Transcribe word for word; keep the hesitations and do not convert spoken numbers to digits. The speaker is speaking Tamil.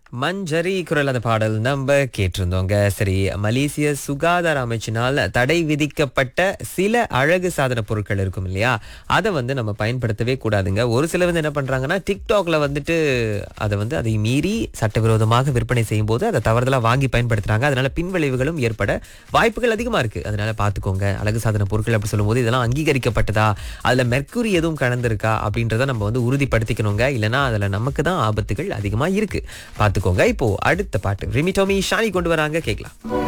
மஞ்சரி குரல் அந்த பாடல் நம்ம கேட்டிருந்தோங்க. சரி, மலேசிய சுகாதார அமைச்சினால் தடை விதிக்கப்பட்ட சில அழகு சாதன பொருட்கள் இருக்கும் இல்லையா, அதை வந்து நம்ம பயன்படுத்தவே கூடாதுங்க. ஒரு சிலர் வந்து என்ன பண்றாங்கன்னா, டிக்டாக்ல வந்துட்டு அதை வந்து அதை மீறி சட்டவிரோதமாக விற்பனை செய்யும் போது அதை தவறுதலா வாங்கி பயன்படுத்துறாங்க. அதனால பின்விளைவுகளும் ஏற்பட வாய்ப்புகள் அதிகமா இருக்கு. அதனால பாத்துக்கோங்க. அழகு சாதன பொருட்கள் அப்படி சொல்லும்போது இதெல்லாம் அங்கீகரிக்கப்பட்டதா, அதுல மெர்க்குரி எதுவும் கலந்திருக்கா அப்படின்றத நம்ம வந்து உறுதிப்படுத்திக்கணுங்க. இல்லைன்னா அதுல நமக்கு தான் ஆபத்துகள் அதிகமா இருக்கு. பாத்துக்கோங்க. இப்போ அடுத்த பாட்டு ரிமி டோமி ஷானி கொண்டு வராங்க, கேட்கலாம்.